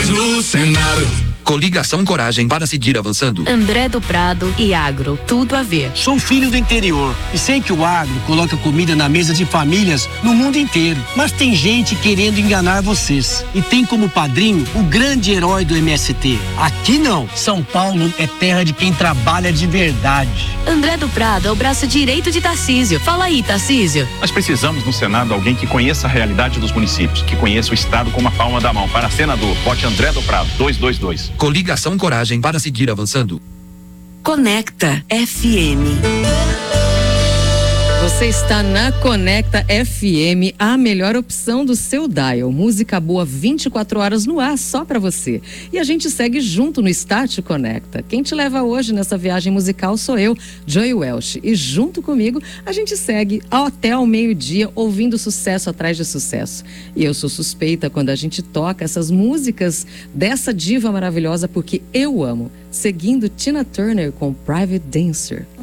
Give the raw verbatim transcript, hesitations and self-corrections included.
mulheres no Senado. Coligação Coragem para seguir avançando. André do Prado e agro, tudo a ver. Sou filho do interior e sei que o agro coloca comida na mesa de famílias no mundo inteiro. Mas tem gente querendo enganar vocês. E tem como padrinho o grande herói do M S T. Aqui não. São Paulo é terra de quem trabalha de verdade. André do Prado é o braço direito de Tarcísio. Fala aí, Tarcísio. Nós precisamos no Senado alguém que conheça a realidade dos municípios, que conheça o estado como a palma da mão. Para senador, vote André do Prado, dois dois dois. Coligação Coragem para seguir avançando. Conecta F M. Você está na Conecta F M, a melhor opção do seu dial. Música boa vinte e quatro horas no ar, só pra você. E a gente segue junto no Start Conecta. Quem te leva hoje nessa viagem musical sou eu, Joy Welch. E junto comigo, a gente segue até ao meio-dia, ouvindo sucesso atrás de sucesso. E eu sou suspeita quando a gente toca essas músicas dessa diva maravilhosa, porque eu amo. Seguindo Tina Turner com Private Dancer.